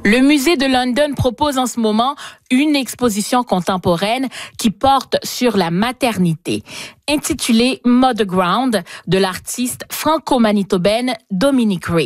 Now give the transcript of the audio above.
Le musée de London propose en ce moment une exposition contemporaine qui porte sur la maternité, intitulée Mother Ground, de l'artiste franco-manitobaine Dominique Ray.